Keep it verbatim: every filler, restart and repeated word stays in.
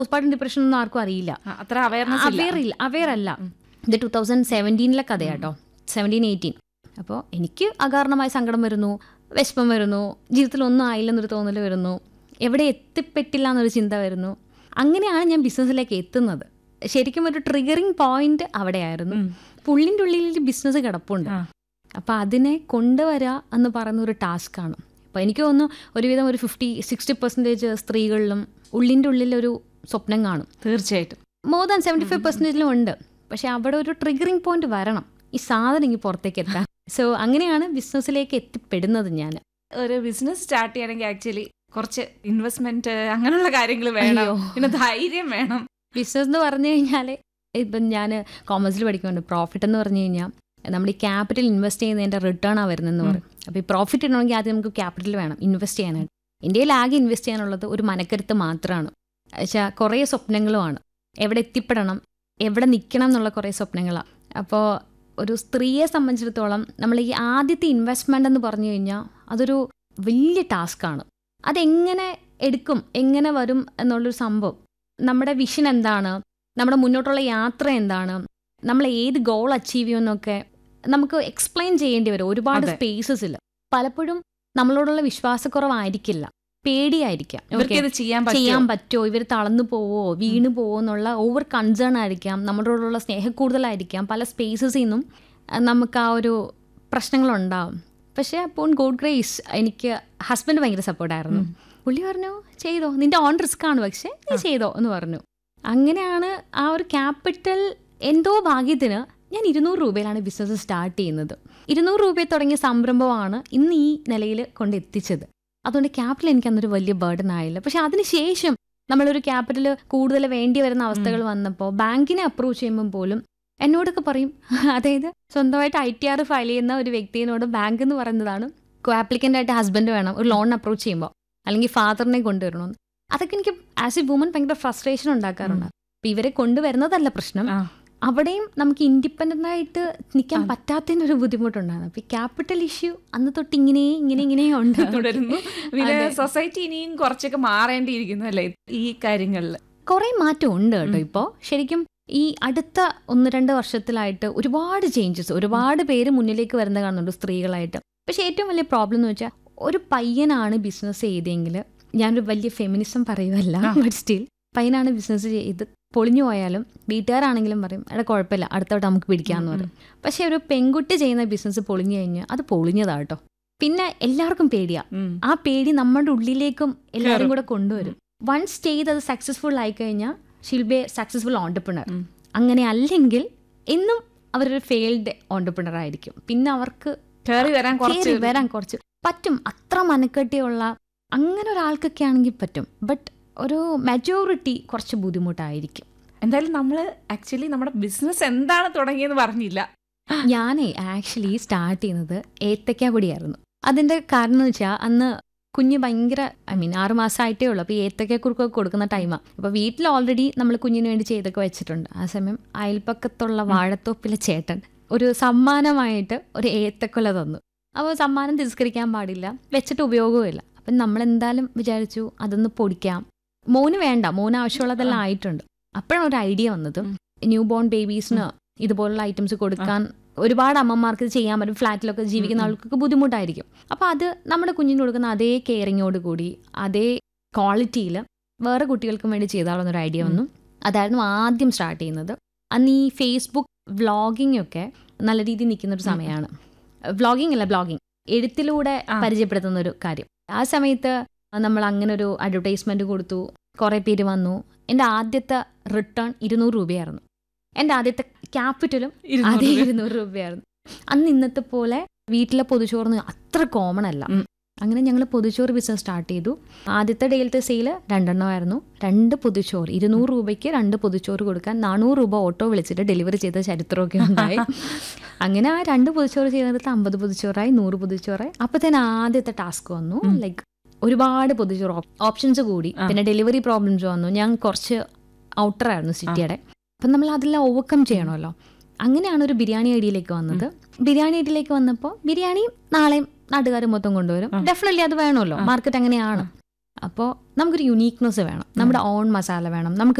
Postmortem depression ഒന്നും ആർക്കും അറിയില്ല, അത്ര അവയർനെസ് അവെയർ ഇല്ല അവെയർ അല്ല. ഇത് ടൂ തൗസൻഡ് സെവൻറ്റീനിലെ കഥയാട്ടോ, സെവൻറ്റീൻ എയ്റ്റീൻ. അപ്പോൾ എനിക്ക് അകാരണമായ സങ്കടം വരുന്നു, വിഷമം വരുന്നു, ജീവിതത്തിൽ ഒന്നും ആയില്ലെന്നൊരു തോന്നൽ വരുന്നു, എവിടെ എത്തിപ്പെട്ടില്ല എന്നൊരു ചിന്ത വരുന്നു. അങ്ങനെയാണ് ഞാൻ ബിസിനസ്സിലേക്ക് എത്തുന്നത്. ശരിക്കും ഒരു ട്രിഗറിങ് പോയിന്റ് അവിടെയായിരുന്നു. പുള്ളിൻ്റെ ഉള്ളിൽ ബിസിനസ് കിടപ്പുണ്ട്, അപ്പോൾ അതിനെ കൊണ്ടുവരിക എന്ന് പറയുന്ന ഒരു ടാസ്ക്കാണ്. അപ്പോൾ എനിക്ക് തോന്നുന്നു ഒരുവിധം ഒരു ഫിഫ്റ്റി സിക്സ്റ്റി പെർസെൻറ്റേജ് സ്ത്രീകളിലും ഉള്ളിൻ്റെ ഉള്ളിലൊരു സ്വപ്നം കാണും. തീർച്ചയായിട്ടും മോർ ദാൻ സെവൻറ്റി ഫൈവ് പെർസെൻറ്റേജിലും ഉണ്ട്. പക്ഷെ അവിടെ ഒരു ട്രിഗറിങ് പോയിന്റ് വരണം ഈ സാധനം ഇങ്ങനെ പുറത്തേക്ക് എത്താൻ. സോ അങ്ങനെയാണ് ബിസിനസ്സിലേക്ക് എത്തിപ്പെടുന്നത്. ഞാൻ ഒരു ബിസിനസ് സ്റ്റാർട്ട് ചെയ്യണമെങ്കിൽ ആക്ച്വലി കുറച്ച് ഇൻവെസ്റ്റ്മെന്റ് അങ്ങനെയുള്ള കാര്യങ്ങൾ വേണം, പിന്നെ ധൈര്യം വേണം. ബിസിനസ് എന്ന് പറഞ്ഞു കഴിഞ്ഞാൽ ഇപ്പം ഞാൻ കോമേഴ്സിൽ പഠിക്കുന്നുണ്ട്. പ്രോഫിറ്റ് എന്ന് പറഞ്ഞു കഴിഞ്ഞാൽ നമ്മൾ ഈ ക്യാപിറ്റൽ ഇൻവെസ്റ്റ് ചെയ്യുന്നതിൻ്റെ റിട്ടേൺ ആ വരുന്നതെന്ന് പറയും. അപ്പോൾ ഈ പ്രോഫിറ്റ് ഇടണമെങ്കിൽ ആദ്യം നമുക്ക് ക്യാപിറ്റൽ വേണം ഇൻവെസ്റ്റ് ചെയ്യാനായിട്ട്. ഇന്ത്യയിൽ ആകെ ഇൻവെസ്റ്റ് ചെയ്യാനുള്ളത് ഒരു മനക്കരുത്ത് മാത്രമാണ്. പക്ഷേ കുറേ സ്വപ്നങ്ങളുമാണ്. എവിടെ എത്തിപ്പെടണം, എവിടെ നിൽക്കണം എന്നുള്ള കുറേ സ്വപ്നങ്ങളാണ്. അപ്പോൾ ഒരു സ്ത്രീയെ സംബന്ധിച്ചിടത്തോളം നമ്മൾ ഈ ആദ്യത്തെ ഇൻവെസ്റ്റ്മെൻ്റ് എന്ന് പറഞ്ഞു കഴിഞ്ഞാൽ അതൊരു വലിയ ടാസ്ക്കാണ്. അതെങ്ങനെ എടുക്കും, എങ്ങനെ വരും എന്നുള്ളൊരു സംഭവം. നമ്മുടെ വിഷൻ എന്താണ്, നമ്മുടെ മുന്നോട്ടുള്ള യാത്ര എന്താണ്, നമ്മൾ ഏത് ഗോൾ അച്ചീവ് ചെയ്യുമെന്നൊക്കെ നമുക്ക് എക്സ്പ്ലെയിൻ ചെയ്യേണ്ടി വരും ഒരുപാട് സ്പേസസിൽ. പലപ്പോഴും നമ്മളോടുള്ള വിശ്വാസക്കുറവായിരിക്കില്ല, പേടിയായിരിക്കാം. ചെയ്യാൻ പറ്റുമോ, ഇവർ തളർന്നു പോവോ, വീണു പോവോ എന്നുള്ള ഓവർ കൺസേൺ ആയിരിക്കാം, നമ്മളോടുള്ള സ്നേഹക്കൂടുതലായിരിക്കാം. പല സ്പേസസിൽ നിന്നും നമുക്ക് ആ ഒരു പ്രശ്നങ്ങളുണ്ടാവും. പക്ഷേ അപ്പോൾ ഗോഡ് ഗ്രേസ് എനിക്ക് ഹസ്ബൻഡ് ഭയങ്കര സപ്പോർട്ടായിരുന്നു. പുള്ളി പറഞ്ഞു ചെയ്തോ, നിന്റെ ഓൺ റിസ്ക് ആണ്, പക്ഷേ നീ ചെയ്തോ എന്ന് പറഞ്ഞു. അങ്ങനെയാണ് ആ ഒരു ക്യാപിറ്റൽ എന്തോ ഭാഗ്യത്തിന് ഞാൻ ഇരുന്നൂറ് രൂപയിലാണ് ബിസിനസ് സ്റ്റാർട്ട് ചെയ്യുന്നത്. ഇരുന്നൂറ് രൂപയിൽ തുടങ്ങിയ സംരംഭമാണ് ഇന്ന് ഈ നിലയിൽ കൊണ്ടെത്തിച്ചത്. അതുകൊണ്ട് ക്യാപിറ്റൽ എനിക്ക് അന്നൊരു വലിയ ബർഡൻ ആയില്ല. പക്ഷെ അതിനുശേഷം നമ്മളൊരു ക്യാപിറ്റൽ കൂടുതൽ വേണ്ടി വരുന്ന അവസ്ഥകൾ വന്നപ്പോൾ ബാങ്കിനെ അപ്രൂവ് ചെയ്യുമ്പോൾ പോലും എന്നോടൊക്കെ പറയും, അതായത് സ്വന്തമായിട്ട് ഐ ടി ആർ ഫയൽ ചെയ്യുന്ന ഒരു വ്യക്തിയോട് ബാങ്ക് എന്ന് പറയുന്നതാണ് കോ ആപ്ലിക്കൻ്റ് ആയിട്ട് ഹസ്ബൻഡ് വേണം ഒരു ലോൺ അപ്രോച്ച് ചെയ്യുമ്പോൾ, അല്ലെങ്കിൽ ഫാദറിനെ കൊണ്ടുവരണമെന്ന്. അതൊക്കെ എനിക്ക് ആസ് എ വുമൻ ഭയങ്കര ഫ്രസ്ട്രേഷൻ ഉണ്ടാക്കാറുണ്ട്. അപ്പം ഇവരെ കൊണ്ടുവരുന്നതല്ല പ്രശ്നം, അവിടെയും നമുക്ക് ഇൻഡിപെൻഡൻ്റ് ആയിട്ട് നിൽക്കാൻ പറ്റാത്തതിൻ്റെ ഒരു ബുദ്ധിമുട്ടുണ്ടായിരുന്നു. അപ്പോൾ ഈ ക്യാപിറ്റൽ ഇഷ്യൂ അന്ന് തൊട്ട് ഇങ്ങനെ ഇങ്ങനെ ഇങ്ങനെയും ഉണ്ട് തുടരുന്നു. പിന്നെ സൊസൈറ്റി ഇനിയും കുറച്ചൊക്കെ മാറേണ്ടിയിരിക്കുന്നു അല്ലേ ഈ കാര്യങ്ങളിൽ? കുറേ മാറ്റം ഉണ്ട് കേട്ടോ. ഇപ്പോൾ ശരിക്കും ഈ അടുത്ത ഒന്ന് രണ്ട് വർഷത്തിലായിട്ട് ഒരുപാട് ചേഞ്ചസ്, ഒരുപാട് പേര് മുന്നിലേക്ക് വരുന്നത് കാണുന്നുണ്ട് സ്ത്രീകളായിട്ട്. പക്ഷേ ഏറ്റവും വലിയ പ്രോബ്ലം എന്ന് വെച്ചാൽ ഒരു പയ്യനാണ് ബിസിനസ് ചെയ്തെങ്കിൽ, ഞാനൊരു വലിയ ഫെമിനിസം പറയുമല്ല, ബട്ട് സ്റ്റിൽ പയ്യനാണ് ബിസിനസ് ചെയ്ത് പൊളിഞ്ഞു പോയാലും വീട്ടുകാരാണെങ്കിലും പറയും എടാ കുഴപ്പമില്ല അടുത്തോട്ട് നമുക്ക് പിടിക്കാമെന്ന് പറയും. പക്ഷേ ഒരു പെൺകുട്ടി ചെയ്യുന്ന ബിസിനസ് പൊളിഞ്ഞു കഴിഞ്ഞാൽ അത് പൊളിഞ്ഞതാട്ടോ. പിന്നെ എല്ലാവർക്കും പേടിയാ. ആ പേടി നമ്മുടെ ഉള്ളിലേക്കും എല്ലാവരും കൂടെ കൊണ്ടുവരും. വൺസ് ചെയ്ത് അത് സക്സസ്ഫുൾ ആയി കഴിഞ്ഞാൽ she'll be A successful entrepreneur. അങ്ങനെ അല്ലെങ്കിൽ എന്നും അവരൊരു ഫെയിൽഡ് ഓൺടർപ്രണർ ആയിരിക്കും. പിന്നെ അവർക്ക് കയറി വരാൻ കുറച്ച് വരാൻ കുറച്ച് പറ്റും. അത്ര മനക്കെട്ടിയുള്ള അങ്ങനെ ഒരാൾക്കൊക്കെ ആണെങ്കിൽ പറ്റും. ബട്ട് ഒരു മെജോറിറ്റി കുറച്ച് ബുദ്ധിമുട്ടായിരിക്കും. എന്തായാലും നമ്മൾ ആക്ച്വലി നമ്മുടെ ബിസിനസ് എന്താണ് തുടങ്ങിയെന്ന് പറഞ്ഞില്ല. ഞാനേ ആക്ച്വലി സ്റ്റാർട്ട് ചെയ്യുന്നത് ഏത്തക്ക പൊടിയായിരുന്നു. അതിൻ്റെ കാരണം എന്ന് വെച്ചാൽ അന്ന് കുഞ്ഞ് ഭയങ്കര ഐ മീൻ ആറ് മാസമായിട്ടേ ഉള്ളൂ. അപ്പോൾ ഈ ഏത്തക്ക കുറുക്കൊക്കെ കൊടുക്കുന്ന ടൈമാണ്. അപ്പോൾ വീട്ടിൽ ഓൾറെഡി നമ്മൾ കുഞ്ഞിന് വേണ്ടി ചെയ്തൊക്കെ വെച്ചിട്ടുണ്ട്. ആ സമയം അയൽപ്പക്കത്തുള്ള വാഴത്തോപ്പിലെ ചേട്ടൻ ഒരു സമ്മാനമായിട്ട് ഒരു ഏത്തക്കൊല തന്നു. അപ്പോൾ സമ്മാനം തിരസ്കരിക്കാൻ പാടില്ല, വെച്ചിട്ട് ഉപയോഗവുമില്ല. അപ്പം നമ്മളെന്തായാലും വിചാരിച്ചു അതൊന്ന് പൊടിക്കാം. മോന് വേണ്ട, മോന് ആവശ്യമുള്ളതെല്ലാം ആയിട്ടുണ്ട്. അപ്പോഴാണ് ഒരു ഐഡിയ വന്നത്, ന്യൂ ബോൺ ബേബീസിന് ഇതുപോലുള്ള ഐറ്റംസ് കൊടുക്കാൻ ഒരുപാട് അമ്മമാർക്ക് ഇത് ചെയ്യാൻ പറ്റും. ഫ്ലാറ്റിലൊക്കെ ജീവിക്കുന്ന ആൾക്കൊക്കെ ബുദ്ധിമുട്ടായിരിക്കും. അപ്പോൾ അത് നമ്മുടെ കുഞ്ഞിന് കൊടുക്കുന്ന അതേ കെയറിങ്ങോട് കൂടി അതേ ക്വാളിറ്റിയിൽ വേറെ കുട്ടികൾക്കും വേണ്ടി ചെയ്താളെന്നൊരു ഐഡിയ വന്നു. അതായിരുന്നു ആദ്യം സ്റ്റാർട്ട് ചെയ്യുന്നത്. അന്ന് ഈ ഫേസ്ബുക്ക് വ്ളോഗിംഗ് ഒക്കെ നല്ല രീതിയിൽ നിൽക്കുന്നൊരു സമയമാണ്. വ്ളോഗിംഗ് അല്ല ബ്ലോഗിംഗ്, എഴുത്തിലൂടെ പരിചയപ്പെടുത്തുന്ന ഒരു കാര്യം. ആ സമയത്ത് നമ്മൾ അങ്ങനെ ഒരു അഡ്വർടൈസ്മെന്റ് കൊടുത്തു, കുറേ പേര് വന്നു. എൻ്റെ ആദ്യത്തെ റിട്ടേൺ ഇരുന്നൂറ് രൂപയായിരുന്നു. എൻ്റെ ആദ്യത്തെ ക്യാപിറ്റലും അതേ ഇരുന്നൂറ് രൂപയായിരുന്നു. അന്ന് ഇന്നത്തെ പോലെ വീട്ടിലെ പൊതിച്ചോറിന് അത്ര കോമൺ അല്ല. അങ്ങനെ ഞങ്ങൾ പൊതിച്ചോറ് ബിസിനസ് സ്റ്റാർട്ട് ചെയ്തു. ആദ്യത്തെ ഡേയിലത്തെ സെയില് രണ്ടെണ്ണമായിരുന്നു. രണ്ട് പൊതിച്ചോറ് ഇരുന്നൂറ് രൂപയ്ക്ക് രണ്ട് പൊതിച്ചോറ് കൊടുക്കാൻ നാനൂറ് രൂപ ഓട്ടോ വിളിച്ചിട്ട് ഡെലിവറി ചെയ്ത ചരിത്രമൊക്കെ ഉണ്ടായി. അങ്ങനെ ആ രണ്ട് പൊതിച്ചോറ് ചെയ്യുന്നിടത്ത് അമ്പത് പൊതിച്ചോറായി, നൂറ് പൊതിച്ചോറായി. അപ്പത്തേന് ആദ്യത്തെ ടാസ്ക് വന്നു. ലൈക്ക് ഒരുപാട് പൊതിച്ചോറ് ഓപ്ഷൻസ് കൂടി. പിന്നെ ഡെലിവറി പ്രോബ്ലംസ് വന്നു. ഞാൻ കുറച്ച് ഔട്ടറായിരുന്നു സിറ്റിയുടെ. അപ്പം നമ്മൾ അതെല്ലാം ഓവർകം ചെയ്യണമല്ലോ. അങ്ങനെയാണ് ഒരു ബിരിയാണി ഐഡിയയിലേക്ക് വന്നത്. ബിരിയാണി ഐഡിയയിലേക്ക് വന്നപ്പോൾ ബിരിയാണി നാളെയും നാട്ടുകാർ മൊത്തം കൊണ്ടുവരും. ഡെഫിനറ്റ്ലി അത് വേണമല്ലോ, മാർക്കറ്റ് അങ്ങനെയാണ്. അപ്പോൾ നമുക്കൊരു യുണീക്നെസ് വേണം, നമ്മുടെ ഓൺ മസാല വേണം, നമുക്ക്